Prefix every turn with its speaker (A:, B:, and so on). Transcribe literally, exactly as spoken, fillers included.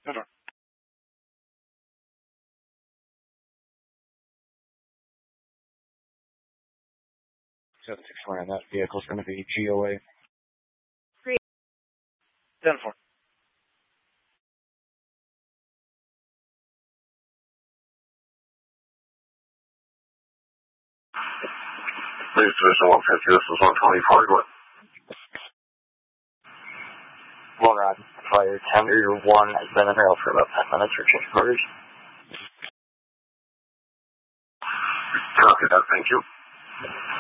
A: Hold on. seven six four, and that vehicle's going to be G O A.
B: Great.
A: ten four.
C: Please, Division one fifty, this is one twenty-four, go ahead.
D: One rod, fire tender one has been in rail for about ten minutes for change orders.
C: Copy that, thank you.